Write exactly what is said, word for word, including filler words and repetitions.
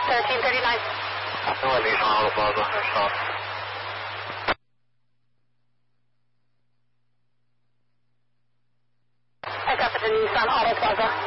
thirteen thirty-nine. One Nissan Auto Plaza, stop. I got the Nissan Auto Plaza.